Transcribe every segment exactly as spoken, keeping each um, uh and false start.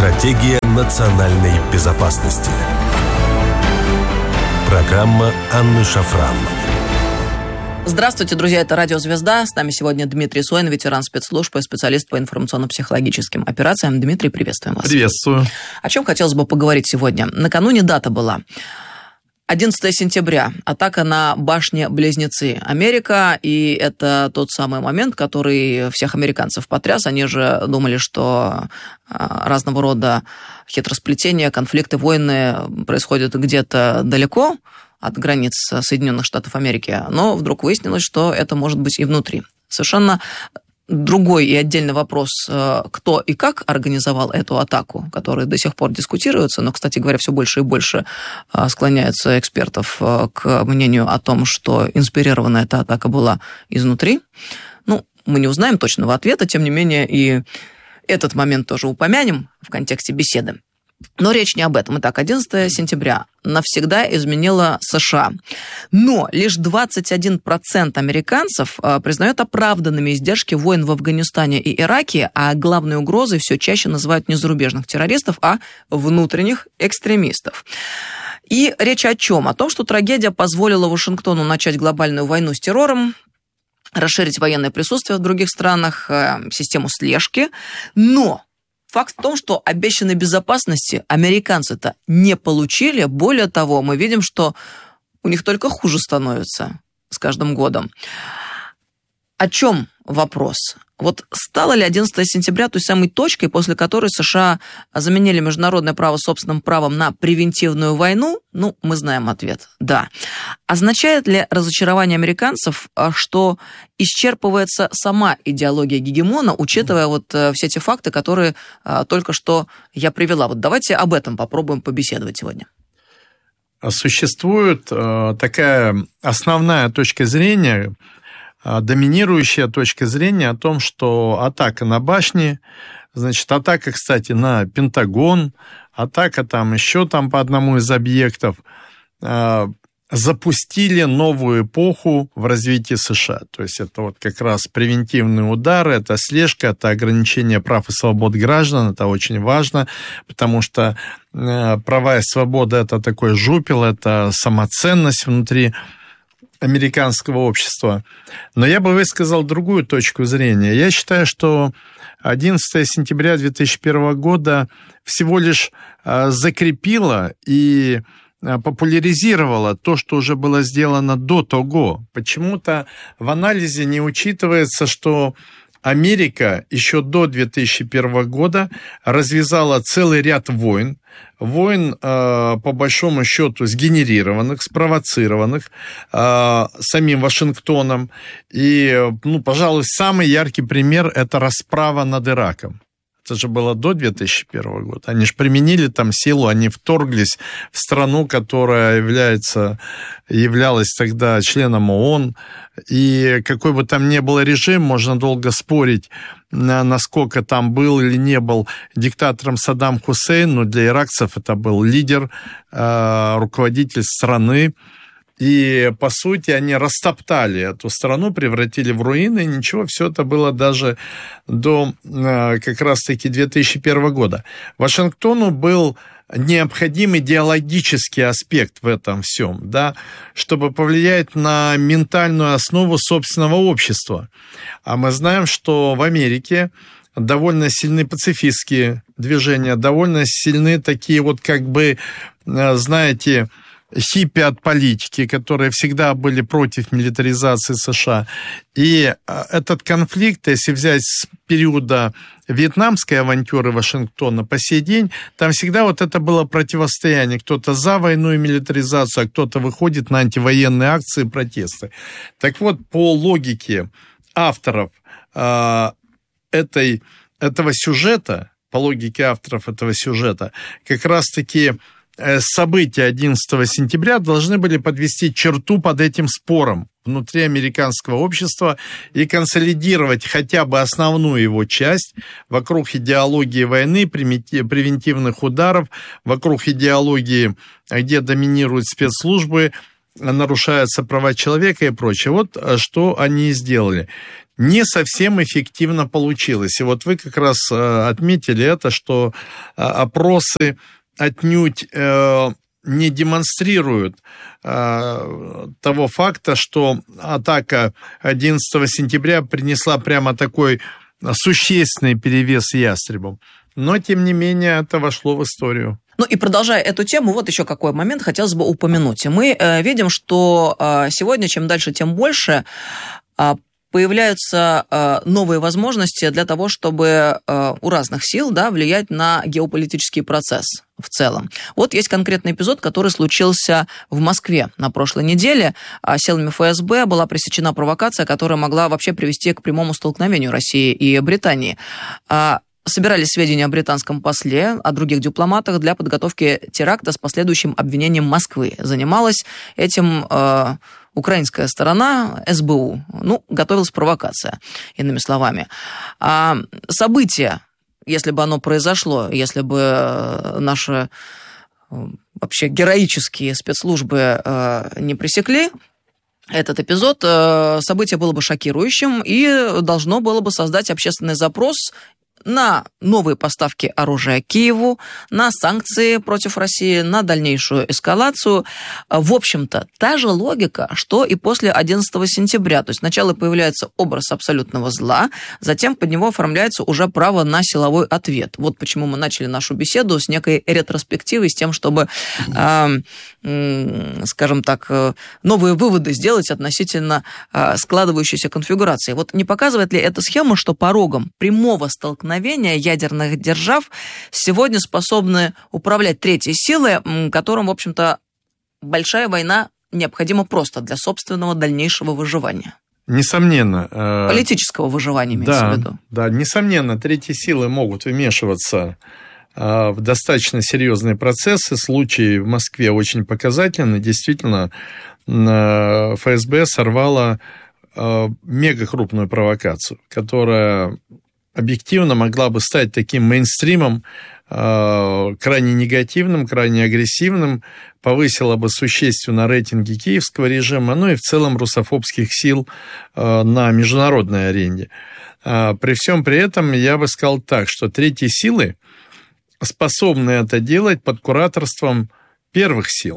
Стратегия национальной безопасности. Программа Анны Шафран. Здравствуйте, друзья, это Радио Звезда. С нами сегодня Дмитрий Сойн, ветеран спецслужб и специалист по информационно-психологическим операциям. Дмитрий, приветствуем вас. Приветствую. О чем хотелось бы поговорить сегодня? Накануне дата была. одиннадцатое сентября. Атака на башни-близнецы. Америка, и это тот самый момент, который всех американцев потряс. Они же думали, что разного рода хитросплетения, конфликты, войны происходят где-то далеко от границ Соединенных Штатов Америки, но вдруг выяснилось, что это может быть и внутри. Совершенно другой и отдельный вопрос, кто и как организовал эту атаку, который до сих пор дискутируется, но, кстати говоря, все больше и больше склоняются экспертов к мнению о том, что инспирирована эта атака была изнутри. Ну, мы не узнаем точного ответа, тем не менее, и этот момент тоже упомянем в контексте беседы. Но речь не об этом. Итак, одиннадцатое сентября навсегда изменило США. Но лишь двадцать один процент американцев признают оправданными издержки войн в Афганистане и Ираке, а главной угрозой все чаще называют не зарубежных террористов, а внутренних экстремистов. И речь о чем? О том, что трагедия позволила Вашингтону начать глобальную войну с террором, расширить военное присутствие в других странах, систему слежки, но факт в том, что обещанной безопасности американцы-то не получили. Более того, мы видим, что у них только хуже становится с каждым годом. О чем вопрос? Вот стало ли одиннадцатое сентября той самой точкой, после которой США заменили международное право собственным правом на превентивную войну? Ну, мы знаем ответ – да. Означает ли разочарование американцев, что исчерпывается сама идеология гегемона, учитывая вот все те факты, которые только что я привела? Вот давайте об этом попробуем побеседовать сегодня. Существует такая основная точка зрения, доминирующая точка зрения о том, что атака на башни, значит, атака, кстати, на Пентагон, атака там еще там по одному из объектов, запустили новую эпоху в развитии США. То есть это вот как раз превентивный удар, это слежка, это ограничение прав и свобод граждан, это очень важно, потому что права и свобода – это такой жупел, это самоценность внутри американского общества. Но я бы высказал другую точку зрения. Я считаю, что одиннадцатое сентября две тысячи первого года всего лишь закрепило и популяризировало то, что уже было сделано до того. Почему-то в анализе не учитывается, что Америка еще до две тысячи первого года развязала целый ряд войн, войн, э, по большому счету, сгенерированных, спровоцированных э, самим Вашингтоном. И, ну, пожалуй, самый яркий пример – это расправа над Ираком. Это же было до две тысячи первого года. Они же применили там силу, они вторглись в страну, которая является, являлась тогда членом ООН. И какой бы там ни был режим, можно долго спорить, насколько там был или не был диктатором Саддам Хусейн, но для иракцев это был лидер, руководитель страны. И, по сути, они растоптали эту страну, превратили в руины, и ничего, все это было даже до как раз-таки две тысячи первого года. Вашингтону был необходим идеологический аспект в этом всем, да, чтобы повлиять на ментальную основу собственного общества. А мы знаем, что в Америке довольно сильны пацифистские движения, довольно сильны такие вот как бы, знаете, хиппи от политики, которые всегда были против милитаризации США. И этот конфликт, если взять с периода вьетнамской авантюры Вашингтона по сей день, там всегда вот это было противостояние. Кто-то за войну и милитаризацию, а кто-то выходит на антивоенные акции и протесты. Так вот, по логике авторов э, этой, этого сюжета, по логике авторов этого сюжета, как раз-таки события одиннадцатого сентября должны были подвести черту под этим спором внутри американского общества и консолидировать хотя бы основную его часть вокруг идеологии войны, превентивных ударов, вокруг идеологии, где доминируют спецслужбы, нарушаются права человека и прочее. Вот что они сделали. не совсем эффективно получилось. И вот вы как раз отметили это, что опросы отнюдь не демонстрируют того факта, что атака одиннадцатого сентября принесла прямо такой существенный перевес ястребам. Но, тем не менее, это вошло в историю. Ну и продолжая эту тему, вот еще какой момент хотелось бы упомянуть. Мы э, видим, что э, сегодня чем дальше, тем больше э, появляются э, новые возможности для того, чтобы э, у разных сил, да, влиять на геополитический процесс в целом. Вот есть конкретный эпизод, который случился в Москве на прошлой неделе. Силами эф эс бэ была пресечена провокация, которая могла вообще привести к прямому столкновению России и Британии. Собирались сведения о британском после, о других дипломатах для подготовки теракта с последующим обвинением Москвы. Занималась этим э, украинская сторона, эс бэ у. Ну, готовилась провокация, иными словами. А событие, если бы оно произошло, если бы наши э, вообще героические спецслужбы э, не пресекли этот эпизод, э, событие было бы шокирующим и должно было бы создать общественный запрос на новые поставки оружия Киеву, на санкции против России, на дальнейшую эскалацию. В общем-то, та же логика, что и после одиннадцатого сентября. То есть сначала появляется образ абсолютного зла, затем под него оформляется уже право на силовой ответ. Вот почему мы начали нашу беседу с некой ретроспективой, с тем, чтобы, э, э, скажем так, новые выводы сделать относительно э, складывающейся конфигурации. Вот не показывает ли эта схема, что порогом прямого столкновения ядерных держав сегодня способны управлять третьей силой, которым, в общем-то, большая война необходима просто для собственного дальнейшего выживания? Несомненно. Политического выживания, имеется да, в виду. Да, несомненно, третьи силы могут вмешиваться в достаточно серьезные процессы. Случай в Москве очень показательный. Действительно, эф эс бэ сорвала мегакрупную провокацию, которая объективно могла бы стать таким мейнстримом, э, крайне негативным, крайне агрессивным, повысила бы существенно рейтинги киевского режима, ну и в целом русофобских сил э, на международной арене. Э, при всем при этом я бы сказал так, что третьи силы способны это делать под кураторством первых сил.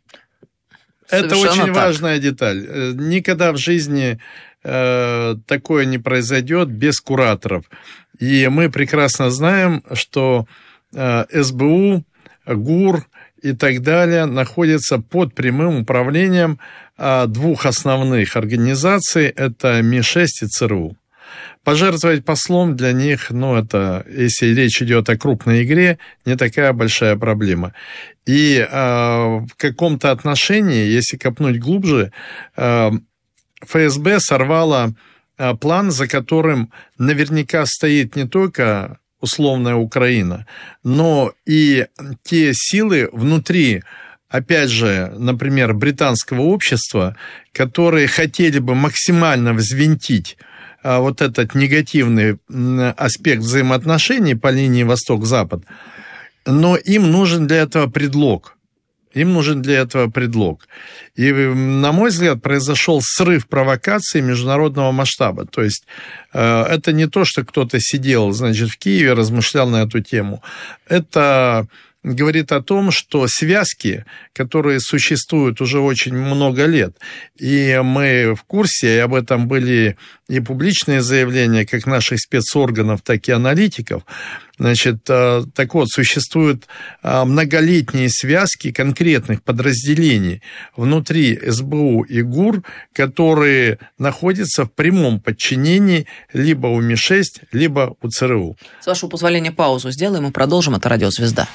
Это Совершенно очень так. важная деталь. Никогда в жизни э, такое не произойдет без кураторов. И мы прекрасно знаем, что э, эс бэ у, ГУР и так далее находятся под прямым управлением э, двух основных организаций. Это эм и шесть и цэ эр у. Пожертвовать послом для них, ну, это, если речь идет о крупной игре, не такая большая проблема. И э, в каком-то отношении, если копнуть глубже, э, эф эс бэ сорвала э, план, за которым наверняка стоит не только условная Украина, но и те силы внутри, опять же, например, британского общества, которые хотели бы максимально взвинтить вот этот негативный аспект взаимоотношений по линии Восток-Запад, но им нужен для этого предлог. Им нужен для этого предлог. И, на мой взгляд, произошел срыв провокации международного масштаба. То есть это не то, что кто-то сидел, значит, в Киеве, размышлял на эту тему. Это говорит о том, что связки, которые существуют уже очень много лет, и мы в курсе, и об этом были и публичные заявления как наших спецорганов, так и аналитиков, значит, так вот, существуют многолетние связки конкретных подразделений внутри эс бэ у и ГУР, которые находятся в прямом подчинении либо у эм и шесть, либо у цэ эр у. С вашего позволения, паузу сделаем и продолжим. Это «Радио Звезда».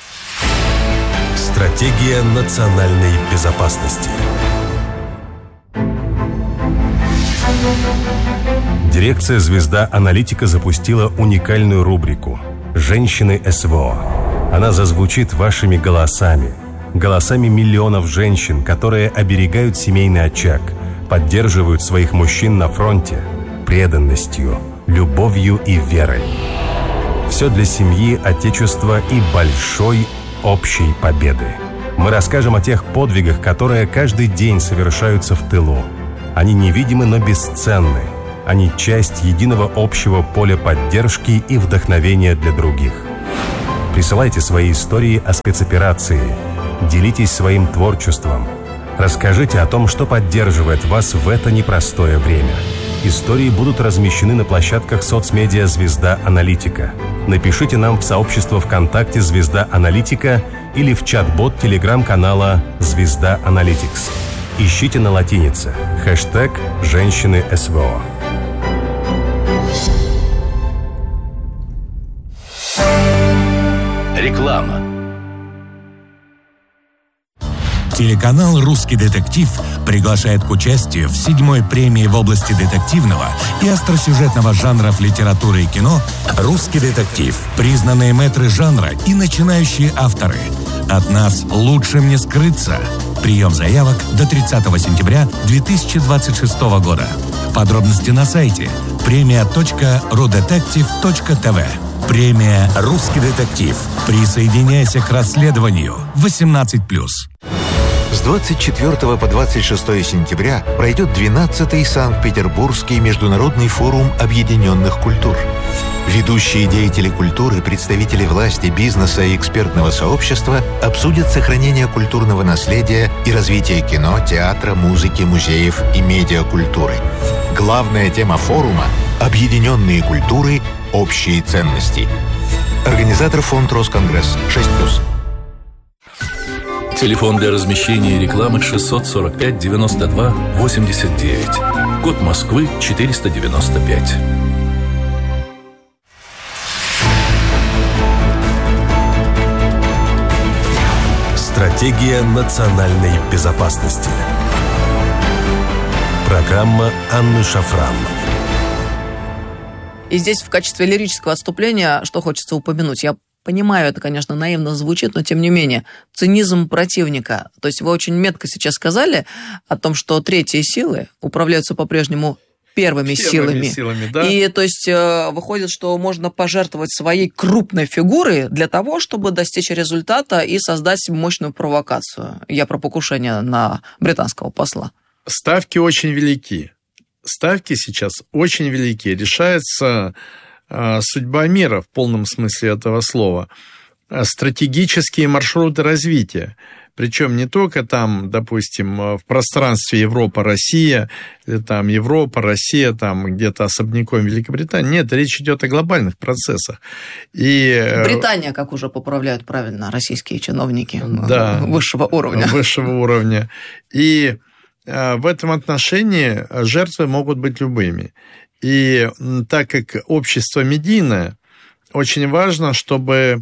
Стратегия национальной безопасности. Дирекция «Звезда Аналитика» запустила уникальную рубрику «Женщины эс вэ о». Она зазвучит вашими голосами, голосами миллионов женщин, которые оберегают семейный очаг, поддерживают своих мужчин на фронте преданностью, любовью и верой. Все для семьи, отечества и большой общей победы. Мы расскажем о тех подвигах, которые каждый день совершаются в тылу. Они невидимы, но бесценны. Они часть единого общего поля поддержки и вдохновения для других. Присылайте свои истории о спецоперации. Делитесь своим творчеством. Расскажите о том, что поддерживает вас в это непростое время. Истории будут размещены на площадках соцмедиа «Звезда Аналитика». Напишите нам в сообщество ВКонтакте «Звезда Аналитика» или в чат-бот телеграм-канала «Звезда Аналитикс». Ищите на латинице хэштег «Женщины СВО». Реклама. Телеканал «Русский детектив» приглашает к участию в седьмой премии в области детективного и остросюжетного жанров литературы и кино «Русский детектив». Признанные мэтры жанра и начинающие авторы. От нас лучшим не скрыться. Прием заявок до тридцатого сентября две тысячи двадцать шестого года. Подробности на сайте премия точка рудетектив точка тв. Премия «Русский детектив». Присоединяйся к расследованию. восемнадцать плюс. С двадцать четвёртого по двадцать шестое сентября пройдет двенадцатый Санкт-Петербургский международный форум объединенных культур. Ведущие деятели культуры, представители власти, бизнеса и экспертного сообщества обсудят сохранение культурного наследия и развитие кино, театра, музыки, музеев и медиакультуры. Главная тема форума – объединенные культуры, общие ценности. Организатор фонд Росконгресс шесть плюс. Телефон для размещения рекламы шестьсот сорок пять девяносто два восемьдесят девять. Код Москвы четыреста девяносто пять. Стратегия национальной безопасности. Программа Анны Шафран. И здесь в качестве лирического отступления, что хочется упомянуть, я понимаю, это, конечно, наивно звучит, но тем не менее, цинизм противника. То есть вы очень метко сейчас сказали о том, что третьи силы управляются по-прежнему первыми, первыми силами. силами да? И то есть выходит, что можно пожертвовать своей крупной фигурой для того, чтобы достичь результата и создать мощную провокацию. Я про покушение на британского посла. Ставки очень велики. Ставки сейчас очень велики. Решается э, судьба мира в полном смысле этого слова. Стратегические маршруты развития. Причем не только там, допустим, в пространстве Европа-Россия, или там Европа-Россия, там где-то особняком Великобритания. Нет, речь идет о глобальных процессах. И... Британия, как уже поправляют правильно российские чиновники да, высшего уровня. Высшего уровня. И в этом отношении жертвы могут быть любыми. И так как общество медийное, очень важно, чтобы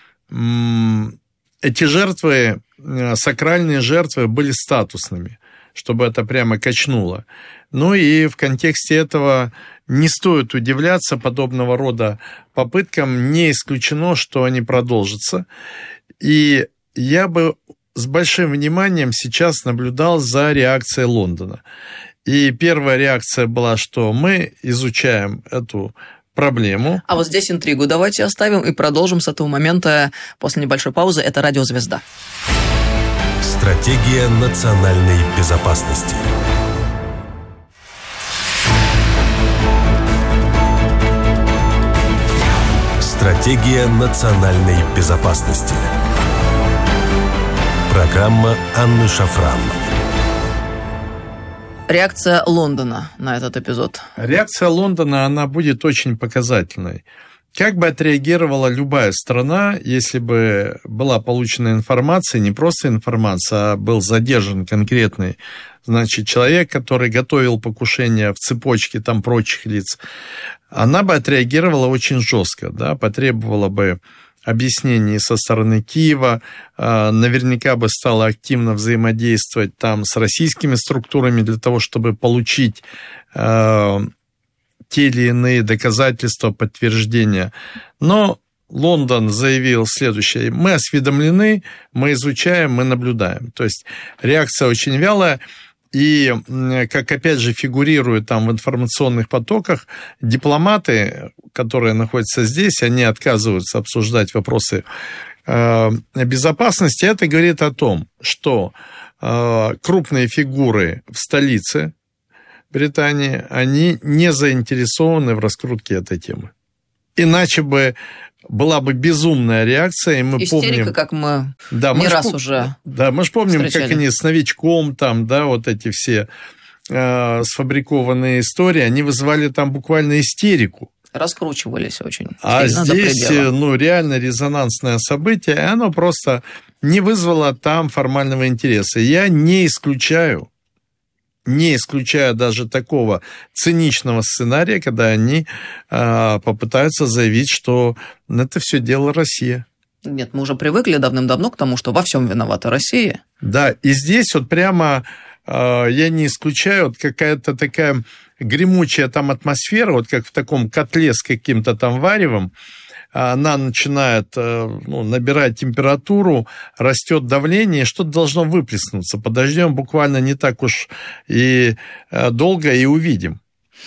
эти жертвы, сакральные жертвы, были статусными, чтобы это прямо качнуло. Ну и в контексте этого не стоит удивляться подобного рода попыткам, не исключено, что они продолжатся. И я бы с большим вниманием сейчас наблюдал за реакцией Лондона. И первая реакция была, что мы изучаем эту проблему. А вот здесь интригу давайте оставим и продолжим с этого момента после небольшой паузы. Это «Радио Звезда». Стратегия национальной безопасности. Стратегия национальной безопасности. Программа Анны Шафран. Реакция Лондона на этот эпизод. Реакция Лондона, она будет очень показательной. Как бы отреагировала любая страна, если бы была получена информация, не просто информация, а был задержан конкретный, значит, человек, который готовил покушение в цепочке там прочих лиц, она бы отреагировала очень жестко, да, потребовала бы объяснений со стороны Киева, наверняка бы стала активно взаимодействовать там с российскими структурами для того, чтобы получить э, те или иные доказательства, подтверждения. Но Лондон заявил следующее: мы осведомлены, мы изучаем, мы наблюдаем. То есть реакция очень вялая. И, как опять же фигурирует там в информационных потоках, дипломаты, которые находятся здесь, они отказываются обсуждать вопросы э, безопасности. Это говорит о том, что э, крупные фигуры в столице, Британии, они не заинтересованы в раскрутке этой темы. Иначе бы была бы безумная реакция, и мы Истерика, помним... как мы да, не мы раз ж, уже Да, мы же помним, встречали. как они с новичком, там, да, вот эти все э, сфабрикованные истории, они вызывали там буквально истерику. Раскручивались очень А сильно, здесь, до предела. ну, реально резонансное событие, и оно просто не вызвало там формального интереса. Я не исключаю, не исключая даже такого циничного сценария, когда они э, попытаются заявить, что это все дело Россия. Нет, мы уже привыкли давным-давно к тому, что во всем виновата Россия. Да, и здесь вот прямо э, я не исключаю, вот какая-то такая гремучая там атмосфера, вот как в таком котле с каким-то там варевом, она начинает ну, набирать температуру, растет давление, и что-то должно выплеснуться. Подождем буквально не так уж и долго, и увидим.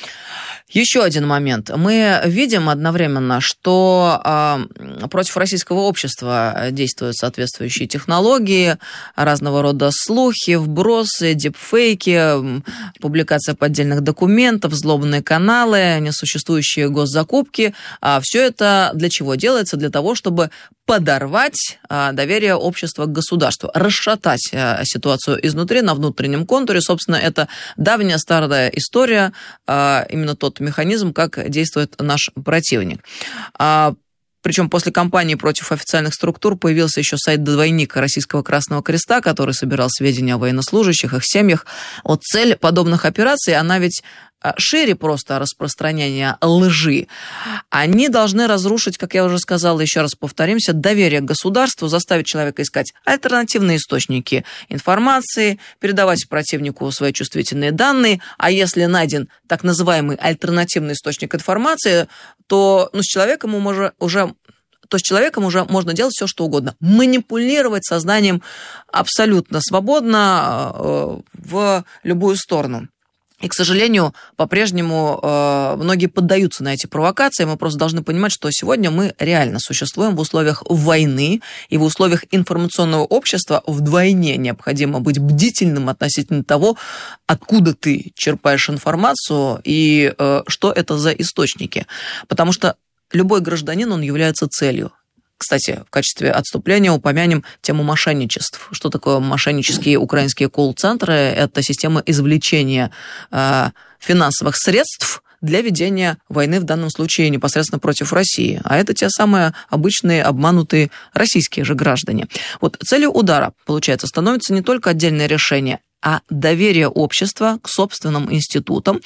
Еще один момент. Мы видим одновременно, что э, против российского общества действуют соответствующие технологии, разного рода слухи, вбросы, дипфейки, публикация поддельных документов, взломанные каналы, несуществующие госзакупки. А все это для чего делается? Для того, чтобы подорвать а, доверие общества к государству, расшатать а, ситуацию изнутри, на внутреннем контуре. Собственно, это давняя старая история, а, именно тот механизм, как действует наш противник. А, Причем после кампании против официальных структур появился еще сайт-двойник Российского Красного Креста, который собирал сведения о военнослужащих, их семьях. Вот цель подобных операций, она ведь шире просто распространения лжи. Они должны разрушить, как я уже сказала, еще раз повторимся, доверие к государству, заставить человека искать альтернативные источники информации, передавать противнику свои чувствительные данные, а если найден так называемый альтернативный источник информации, то ну, с человеком уже, уже то с человеком уже можно делать все, что угодно. Манипулировать сознанием абсолютно свободно э, в любую сторону. И, к сожалению, по-прежнему э, многие поддаются на эти провокации. Мы просто должны понимать, что сегодня мы реально существуем в условиях войны, и в условиях информационного общества вдвойне необходимо быть бдительным относительно того, откуда ты черпаешь информацию и э, что это за источники. Потому что любой гражданин, он является целью. Кстати, в качестве отступления упомянем тему мошенничеств. Что такое мошеннические украинские колл-центры? Это система извлечения э, финансовых средств для ведения войны, в данном случае непосредственно против России. А это те самые обычные обманутые российские же граждане. Вот целью удара, получается, становится не только отдельное решение, а доверие общества к собственным институтам.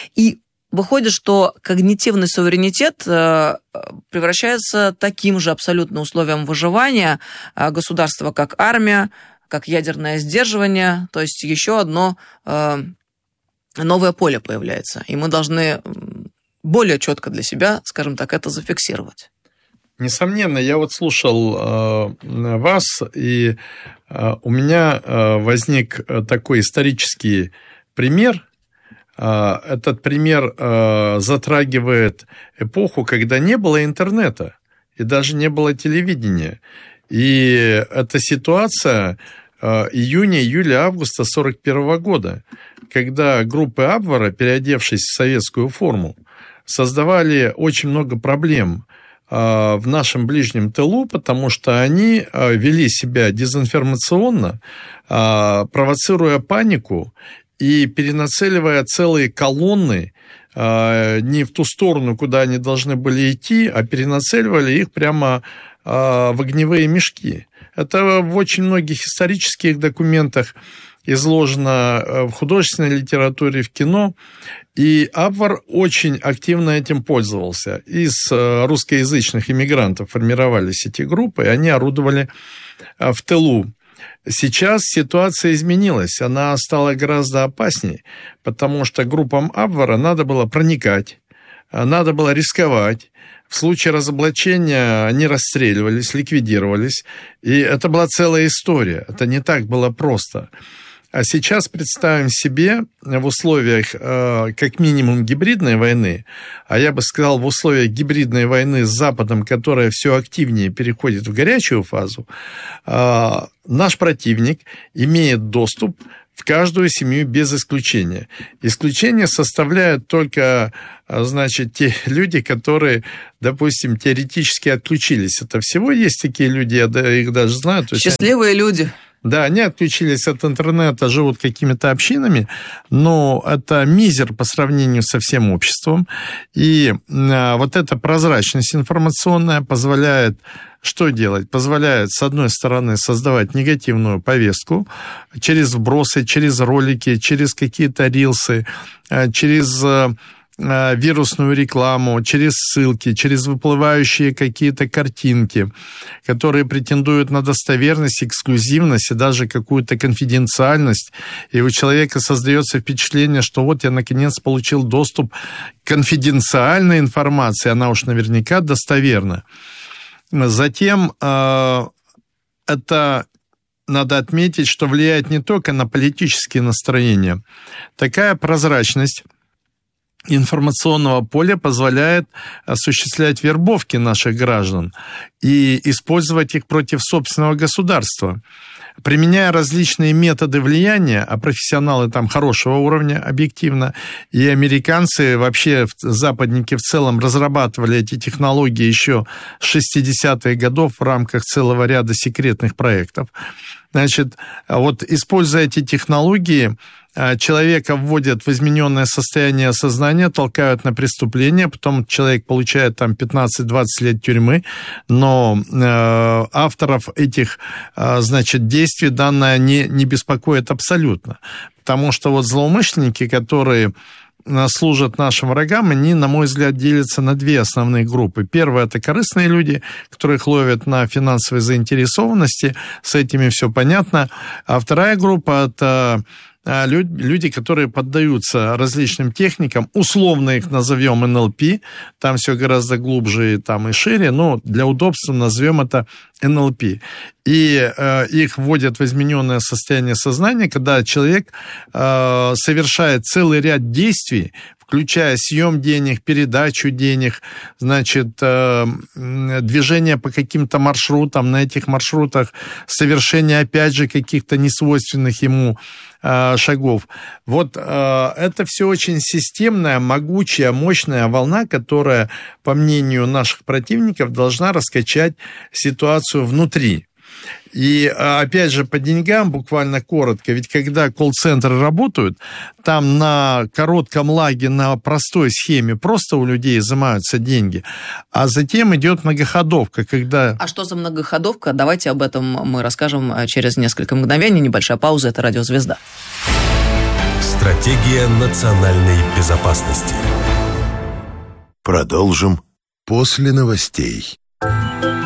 И выходит, что когнитивный суверенитет превращается таким же абсолютно условием выживания государства, как армия, как ядерное сдерживание, то есть еще одно новое поле появляется. И мы должны более четко для себя, скажем так, это зафиксировать. Несомненно, я вот слушал э, вас, и э, у меня э, возник такой исторический пример. Этот пример затрагивает эпоху, когда не было интернета и даже не было телевидения. И эта ситуация июня, июля, августа сорок первого года, когда группы Абвера, переодевшись в советскую форму, создавали очень много проблем в нашем ближнем тылу, потому что они вели себя дезинформационно, провоцируя панику и перенацеливая целые колонны э, не в ту сторону, куда они должны были идти, а перенацеливали их прямо э, в огневые мешки. Это в очень многих исторических документах изложено, в художественной литературе, в кино. И Абвер очень активно этим пользовался. Из русскоязычных иммигрантов формировались эти группы, и они орудовали в тылу. Сейчас ситуация изменилась, она стала гораздо опаснее, потому что группам Абвера надо было проникать, надо было рисковать. В случае разоблачения они расстреливались, ликвидировались, и это была целая история, это не так было просто. А сейчас представим себе в условиях э, как минимум гибридной войны, а я бы сказал в условиях гибридной войны с Западом, которая все активнее переходит в горячую фазу, э, наш противник имеет доступ в каждую семью без исключения. Исключение составляют только, значит, те люди, которые, допустим, теоретически отключились. Это всего есть такие люди, я их даже знаю. То есть счастливые они... люди. Да, они отключились от интернета, живут какими-то общинами, но это мизер по сравнению со всем обществом. И вот эта прозрачность информационная позволяет что делать? Позволяет, с одной стороны, создавать негативную повестку через вбросы, через ролики, через какие-то рилсы, через вирусную рекламу, через ссылки, через выплывающие какие-то картинки, которые претендуют на достоверность, эксклюзивность и даже какую-то конфиденциальность. И у человека создается впечатление, что вот я наконец получил доступ к конфиденциальной информации, она уж наверняка достоверна. Затем э, это... Надо отметить, что влияет не только на политические настроения. Такая прозрачность информационного поля позволяет осуществлять вербовки наших граждан и использовать их против собственного государства. Применяя различные методы влияния, а профессионалы там хорошего уровня, объективно, и американцы, вообще западники в целом разрабатывали эти технологии еще с шестидесятых годов в рамках целого ряда секретных проектов. Значит, вот используя эти технологии, человека вводят в измененное состояние сознания, толкают на преступление, потом человек получает там пятнадцать-двадцать лет тюрьмы, но э, авторов этих, э, значит, действий данное не, не беспокоит абсолютно. Потому что вот злоумышленники, которые служат нашим врагам, они, на мой взгляд, делятся на две основные группы. Первая – это корыстные люди, которых ловят на финансовой заинтересованности, с этими все понятно. А вторая группа – это люди, которые поддаются различным техникам, условно их назовем эн эл пи, там все гораздо глубже там и шире, но для удобства назовем это эн эл пи. И э, их вводят в измененное состояние сознания, когда человек э, совершает целый ряд действий, включая съем денег, передачу денег, значит, э, движение по каким-то маршрутам, на этих маршрутах совершение, опять же, каких-то несвойственных ему э, шагов. Вот э, это все очень системная, могучая, мощная волна, которая, по мнению наших противников, должна раскачать ситуацию внутри. И, опять же, по деньгам, буквально коротко, ведь когда колл-центры работают, там на коротком лаге, на простой схеме просто у людей изымаются деньги, а затем идет многоходовка, когда... А что за многоходовка? Давайте об этом мы расскажем через несколько мгновений. Небольшая пауза, это «Радио Звезда». Стратегия национальной безопасности. Продолжим после новостей.